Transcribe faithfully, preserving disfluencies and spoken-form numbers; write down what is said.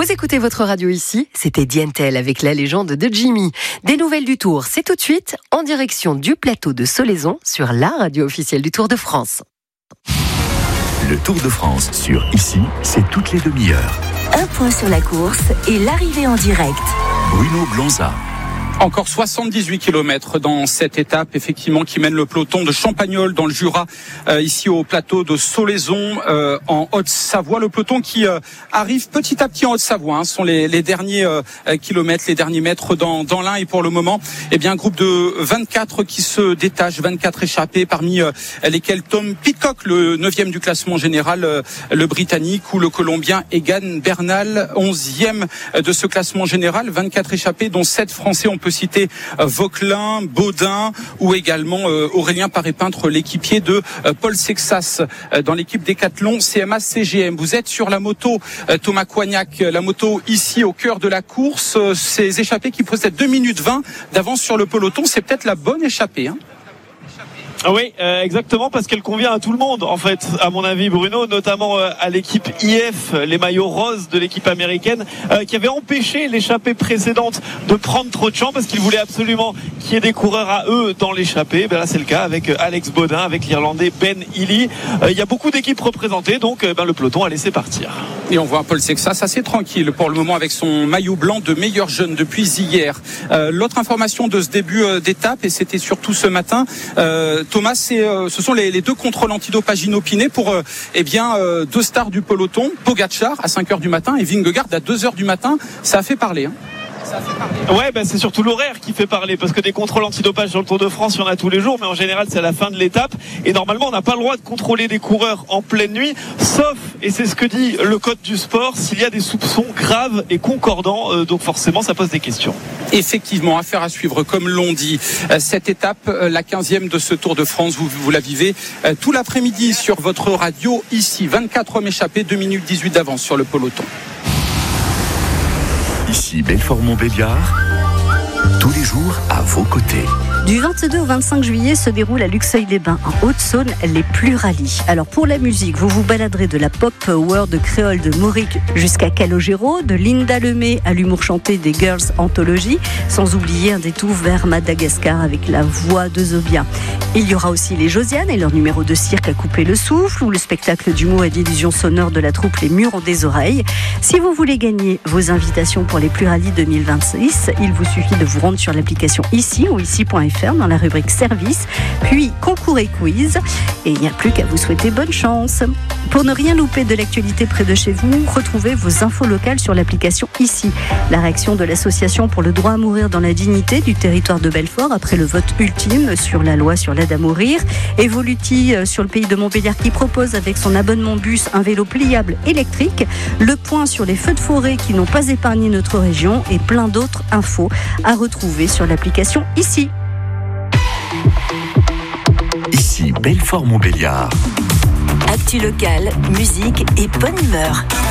Vous écoutez votre radio ici, c'était Dientel avec la légende de Jimmy. Des nouvelles du Tour, c'est tout de suite en direction du plateau de Solaison sur la radio officielle du Tour de France. Le Tour de France sur Ici, c'est toutes les demi-heures. Un point sur la course et l'arrivée en direct. Bruno Blanza. Encore soixante-dix-huit kilomètres dans cette étape, effectivement, qui mène le peloton de Champagnole dans le Jura, euh, ici au plateau de Solaison, euh, en Haute-Savoie. Le peloton qui euh, arrive petit à petit en Haute-Savoie. Hein, ce sont les, les derniers euh, kilomètres, les derniers mètres dans, dans l'Ain. Et pour le moment, eh bien, un groupe de vingt-quatre qui se détache, vingt-quatre échappés, parmi euh, lesquels Tom Pidcock, le neuvième du classement général, euh, le Britannique, ou le Colombien Egan Bernal, onzième de ce classement général. vingt-quatre échappés, dont sept Français. On peut citer euh, Vauquelin, Baudin ou également euh, Aurélien Paré-Peintre, l'équipier de euh, Paul Sexas euh, dans l'équipe Décathlon C M A C G M. Vous êtes sur la moto euh, Thomas Coignac, la moto ici au cœur de la course. Euh, ces échappés qui possèdent deux minutes vingt d'avance sur le peloton, c'est peut-être la bonne échappée, hein. Oui, euh, exactement, parce qu'elle convient à tout le monde, en fait, à mon avis, Bruno, notamment euh, à l'équipe I F, les maillots roses de l'équipe américaine, euh, qui avait empêché l'échappée précédente de prendre trop de champ, parce qu'ils voulaient absolument qu'il y ait des coureurs à eux dans l'échappée. Ben là, c'est le cas avec euh, Alex Baudin, avec l'Irlandais Ben Healy. Euh, il y a beaucoup d'équipes représentées, donc euh, ben, le peloton a laissé partir. Et on voit un Paul Sexas assez tranquille pour le moment avec son maillot blanc de meilleur jeune depuis hier. Euh, l'autre information de ce début euh, d'étape, et c'était surtout ce matin, euh, Thomas, c'est, euh, ce sont les, les deux contrôles antidopage inopinés pour euh, eh bien, euh, deux stars du peloton, Pogacar à cinq heures du matin et Vingegaard à deux heures du matin. Ça a fait parler, hein. Ça a fait parler. Ouais, ben c'est surtout l'horaire qui fait parler, parce que des contrôles antidopage sur le Tour de France, il y en a tous les jours, mais en général c'est à la fin de l'étape, et normalement on n'a pas le droit de contrôler des coureurs en pleine nuit, sauf, et c'est ce que dit le code du sport, s'il y a des soupçons graves et concordants, euh, donc forcément ça pose des questions. Effectivement, affaire à suivre, comme l'on dit. Cette étape, la quinzième de ce Tour de France, vous, vous la vivez tout l'après-midi sur votre radio ici. vingt-quatre hommes échappés, deux minutes dix-huit d'avance sur le peloton. Ici Belfort-Montbéliard, tous les jours à vos côtés. Du vingt-deux au vingt-cinq juillet se déroule à Luxeuil-les-Bains, en Haute-Saône, les Pluralies. Alors pour la musique, vous vous baladerez de la pop power de Créole de Mauric jusqu'à Calogero, de Linda Lemay à l'humour chanté des Girls Anthology, sans oublier un détour vers Madagascar avec la voix de Zobia. Il y aura aussi les Josiane et leur numéro de cirque à couper le souffle, ou le spectacle d'humour et d'illusions sonores de la troupe Les Murs ont des oreilles. Si vous voulez gagner vos invitations pour les Pluralies deux mille vingt-six, il vous suffit de vous rendre sur l'application Ici ou ici point f r dans la rubrique service, puis concours et quiz, et il n'y a plus qu'à vous souhaiter bonne chance. Pour ne rien louper de l'actualité près de chez vous, retrouvez vos infos locales sur l'application Ici. La réaction de l'association pour le droit à mourir dans la dignité du territoire de Belfort après le vote ultime sur la loi sur l'aide à mourir, Evoluti sur le pays de Montbéliard qui propose avec son abonnement bus un vélo pliable électrique, le point sur les feux de forêt qui n'ont pas épargné notre région, et plein d'autres infos à retrouver sur l'application Ici. Ici Belfort-Montbéliard. Actu locale, musique et bonne humeur.